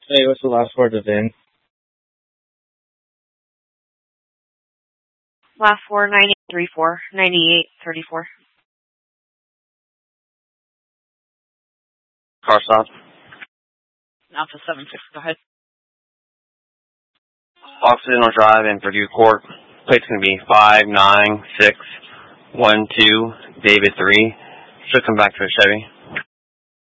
Hey, what's the last word of the VIN? Last 4, 9834, 9834. Car stop. Alpha 76, go ahead. Occidental Drive in Purdue Court. Plate's going to be 59612 David 3. Should come back to a Chevy.